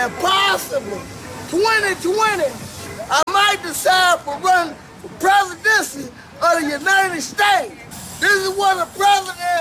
that possibly 2020, I might decide for running for presidency of the United States. This is what the president